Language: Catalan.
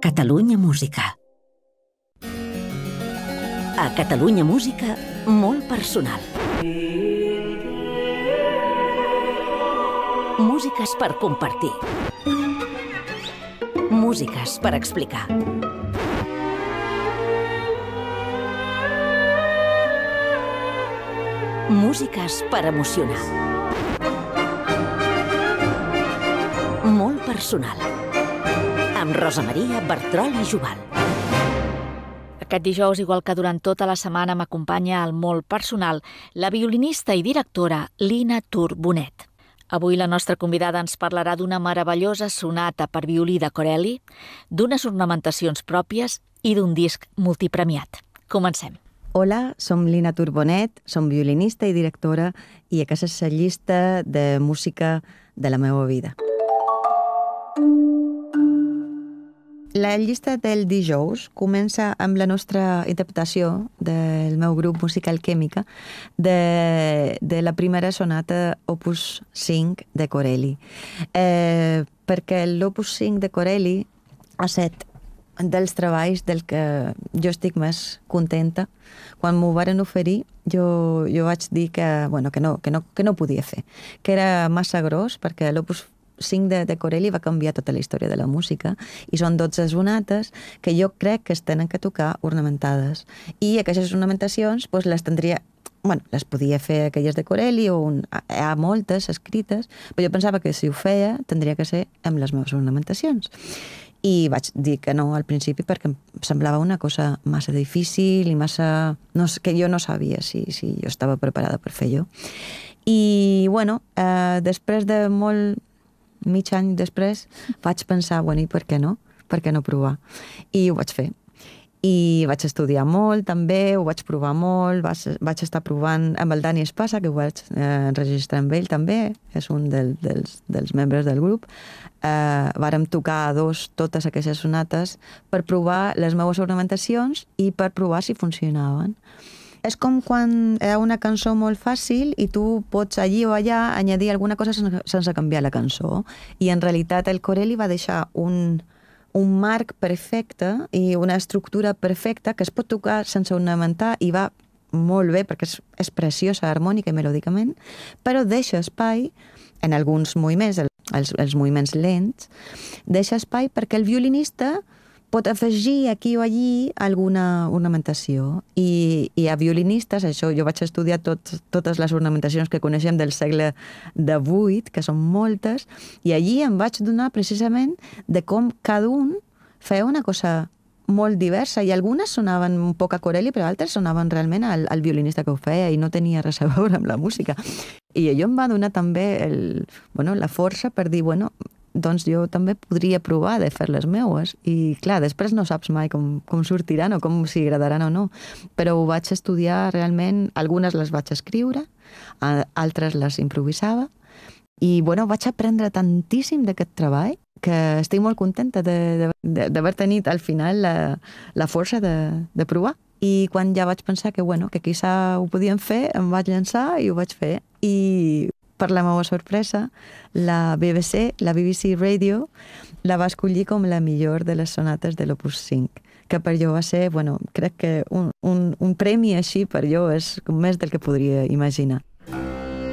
Catalunya Música. A Catalunya Música, molt personal. Músiques per compartir. Músiques per explicar. Músiques per emocionar. Molt personal. Amb Rosa Maria Bertrol i Jubal. Aquest dijous, igual que durant tota la setmana, m'acompanya al molt personal la violinista i directora Lina Tur Bonet. Avui la nostra convidada ens parlarà d'una meravellosa sonata per violí de Corelli, d'unes ornamentacions pròpies i d'un disc multipremiat. Comencem. Hola, som Lina Tur Bonet, som violinista i directora i aquesta és la llista de música de la meva vida. La llista del dijous comença amb la nostra interpretació del meu grup musical Química de la primera sonata Opus 5 de Corelli. Perquè l'Opus 5 de Corelli ha estat dels treballs del que jo estic més contenta. Quan m'ho varen oferir, jo vaig dir que no podia fer, que era massa gros, perquè l'Opus 5 de Corelli va canviar tota la història de la música i són 12 sonates que jo crec que es tenen que tocar ornamentades. I aquestes ornamentacions les podia fer aquelles de Corelli o hi ha moltes escrites, però jo pensava que si ho feia tindria que ser amb les meves ornamentacions. I vaig dir que no al principi perquè em semblava una cosa massa difícil i massa... que jo no sabia si jo estava preparada per fer jo. I, després de mig any després, vaig pensar, i per què no? Per què no provar? I ho vaig fer. I vaig estudiar molt, també, ho vaig provar molt, vaig estar provant amb el Dani Espasa, que ho vaig enregistrar amb ell també, és un dels membres del grup. Vàrem tocar totes aquestes sonates per provar les meves ornamentacions i per provar si funcionaven. És com quan hi ha una cançó molt fàcil i tu pots allí o allà añadir alguna cosa sense canviar la cançó. I en realitat el Corelli va deixar un marc perfecte i una estructura perfecta que es pot tocar sense ornamentar i va molt bé perquè és preciosa harmònica i melòdicament, però deixa espai en alguns moviments, els moviments lents, deixa espai perquè el violinista pot afegir aquí o allí alguna ornamentació. I hi ha violinistes, això jo vaig estudiar totes les ornamentacions que coneixem del segle XVIII, que són moltes, i allí em vaig donar precisament de com cada un feia una cosa molt diversa, i algunes sonaven un poc a Corelli, però altres sonaven realment al violinista que ho feia i no tenia res a veure amb la música. I allò em va donar també la força per dir, doncs jo també podria provar de fer les meues. I clar, després no saps mai com sortiran o com si agradaran o no. Però ho vaig estudiar realment, algunes les vaig escriure, altres les improvisava. I vaig aprendre tantíssim d'aquest treball que estic molt contenta d'haver tenit al final la força de provar. I quan ja vaig pensar que quizà ho podíem fer, em vaig llançar i ho vaig fer. I per la meva sorpresa, la BBC Radio, la va escollir com la millor de les sonates de l'Opus 5, que per jo va ser, crec que un premi així per jo és més del que podria imaginar.